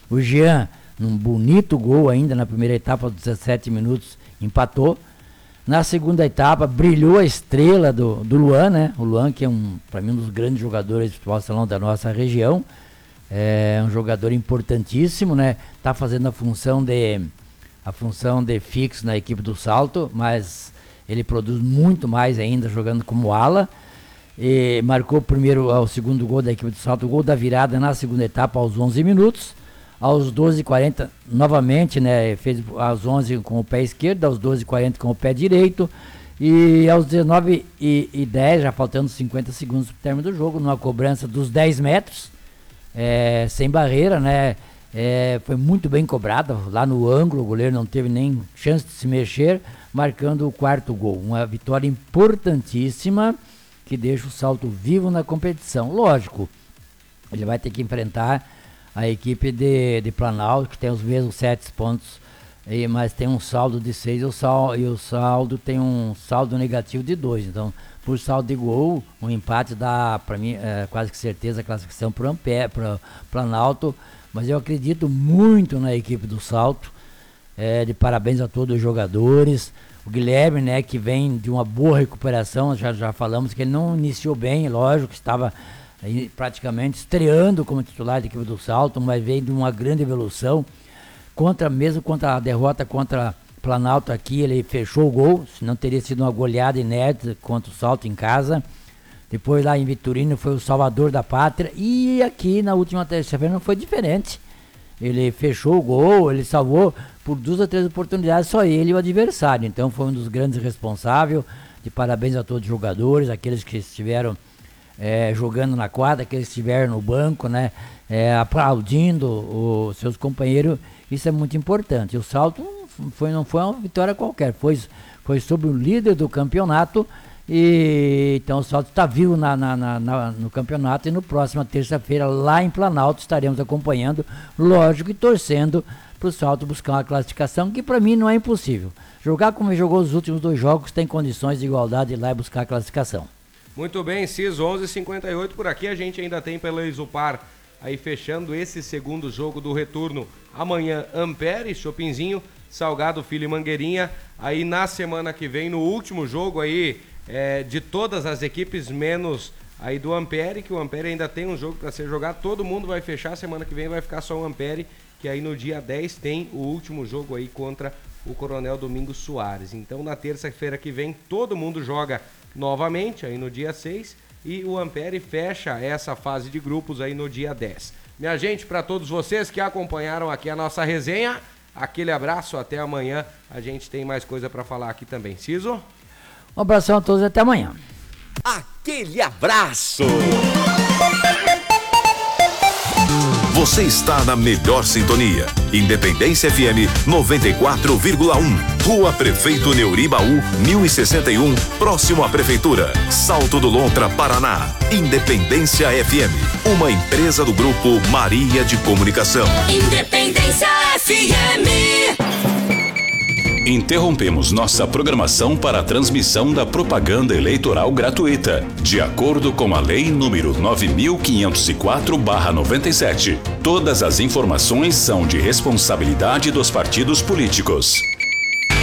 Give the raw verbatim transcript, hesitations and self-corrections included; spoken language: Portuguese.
O Jean, num bonito gol ainda na primeira etapa, aos dezessete minutos, empatou. Na segunda etapa, brilhou a estrela do, do Luan, né? O Luan, que é, um, para mim, um dos grandes jogadores de futebol salão da nossa região. É um jogador importantíssimo, né? Tá fazendo a função de, a função de fixo na equipe do Salto, mas ele produz muito mais ainda jogando como ala. E marcou o primeiro, o segundo gol da equipe do Salto, o gol da virada na segunda etapa aos onze minutos. Aos doze e quarenta, novamente, né, fez aos onze com o pé esquerdo, aos doze e quarenta com o pé direito, e aos dezenove e dez, já faltando cinquenta segundos para o término do jogo, numa cobrança dos dez metros, é, sem barreira, né, é, foi muito bem cobrada, lá no ângulo, o goleiro não teve nem chance de se mexer, marcando o quarto gol. Uma vitória importantíssima, que deixa o Salto vivo na competição. Lógico, ele vai ter que enfrentar a equipe de, de Planalto, que tem os mesmos sete pontos, e, mas tem um saldo de seis e o, sal, e o saldo tem um saldo negativo de dois. Então, por saldo de gol, um empate dá, para mim, é, quase que certeza a classificação para o Planalto. Mas eu acredito muito na equipe do Salto. É, de parabéns a todos os jogadores. O Guilherme, né, que vem de uma boa recuperação, já, já falamos que ele não iniciou bem, lógico, estava aí praticamente estreando como titular da equipe do Salto, mas veio de uma grande evolução, contra, mesmo contra a derrota contra Planalto aqui, ele fechou o gol, senão teria sido uma goleada inédita contra o Salto em casa. Depois lá em Vitorino foi o salvador da pátria, e aqui na última terça-feira não foi diferente. Ele fechou o gol, ele salvou por duas ou três oportunidades, só ele e o adversário. Então foi um dos grandes responsáveis. De parabéns a todos os jogadores, aqueles que estiveram É, jogando na quadra, que eles estiveram no banco, né, é, aplaudindo os seus companheiros. Isso é muito importante. O Salto não foi, não foi uma vitória qualquer, foi, foi sobre o líder do campeonato, e então o Salto está vivo na, na, na, na, no campeonato, e no próxima terça-feira lá em Planalto estaremos acompanhando, lógico, e torcendo para o Salto buscar uma classificação, que para mim não é impossível. Jogar como jogou os últimos dois jogos, tem condições de igualdade de ir lá e buscar a classificação. Muito bem, Cis, onze e cinquenta e oito por aqui. A gente ainda tem pela Isupar aí fechando esse segundo jogo do retorno. Amanhã, Ampere, Chopinzinho, Salgado, Filho e Mangueirinha. Aí na semana que vem, no último jogo aí é, de todas as equipes, menos aí do Ampere, que o Ampere ainda tem um jogo para ser jogado. Todo mundo vai fechar, semana que vem vai ficar só o Ampere, que aí no dia dez tem o último jogo aí contra o Coronel Domingos Soares. Então na terça-feira que vem todo mundo joga novamente, aí no dia seis, e o Ampere fecha essa fase de grupos aí no dia dez. Minha gente, para todos vocês que acompanharam aqui a nossa resenha, aquele abraço, até amanhã. A gente tem mais coisa para falar aqui também. Ciso? Um abração a todos, até amanhã. Aquele abraço! Você está na melhor sintonia. Independência F M noventa e quatro vírgula um. Rua Prefeito Neuribaú, mil e sessenta e um, próximo à Prefeitura. Salto do Lontra, Paraná. Independência F M, uma empresa do Grupo Maria de Comunicação. Independência F M. Interrompemos nossa programação para a transmissão da propaganda eleitoral gratuita, de acordo com a Lei número nove mil quinhentos e quatro barra noventa e sete. Todas as informações são de responsabilidade dos partidos políticos.